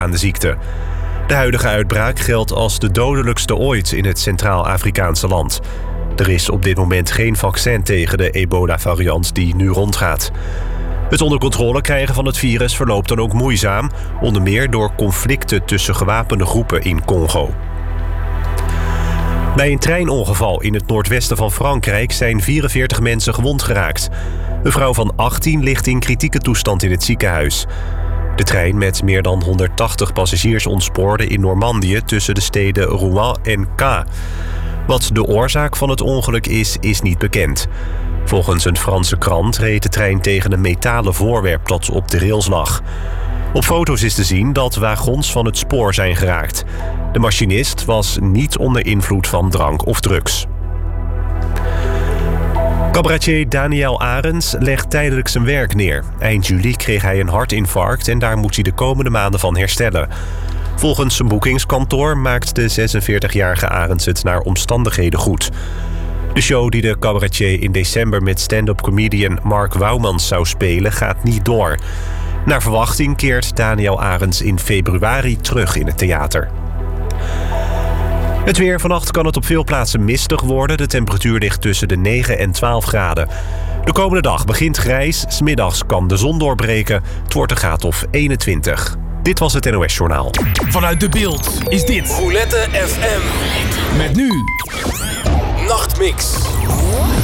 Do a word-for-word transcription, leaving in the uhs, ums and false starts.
aan de ziekte. De huidige uitbraak geldt als de dodelijkste ooit in het Centraal-Afrikaanse land. Er is op dit moment geen vaccin tegen de ebola-variant die nu rondgaat. Het onder controle krijgen van het virus verloopt dan ook moeizaam, onder meer door conflicten tussen gewapende groepen in Congo. Bij een treinongeval in het noordwesten van Frankrijk zijn vierenveertig mensen gewond geraakt. Een vrouw van achttien ligt in kritieke toestand in het ziekenhuis. De trein met meer dan honderdtachtig passagiers ontspoorde in Normandië tussen de steden Rouen en Caen. Wat de oorzaak van het ongeluk is, is niet bekend. Volgens een Franse krant reed de trein tegen een metalen voorwerp dat op de rails lag. Op foto's is te zien dat wagons van het spoor zijn geraakt. De machinist was niet onder invloed van drank of drugs. Cabaretier Daniel Arends legt tijdelijk zijn werk neer. Eind juli kreeg hij een hartinfarct en daar moet hij de komende maanden van herstellen. Volgens zijn boekingskantoor maakt de zesenveertigjarige Arends het naar omstandigheden goed. De show die de cabaretier in december met stand-up comedian Mark Wouwmans zou spelen gaat niet door. Naar verwachting keert Daniel Arends in februari terug in het theater. Het weer. Vannacht kan het op veel plaatsen mistig worden. De temperatuur ligt tussen de negen en twaalf graden. De komende dag begint grijs. 's Middags kan de zon doorbreken. Het wordt een graad of eenentwintig. Dit was het N O S Journaal. Vanuit De Bilt is dit Roulette F M. Met nu Nachtmix.